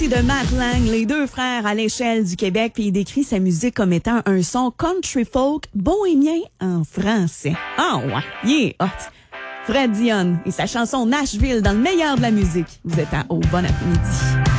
partie de Matt Lang, les deux frères à l'échelle du Québec, puis il décrit sa musique comme étant un son country folk bohémien en français. Ah ouais, il est hot. Fred Dionne et sa chanson Nashville dans le meilleur de la musique. Vous êtes à Au Bon Après-midi.